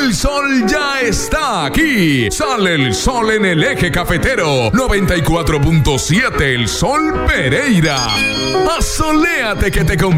El sol ya está aquí. Sale el sol en el eje cafetero. 94.7 El Sol Pereira. Asoléate que te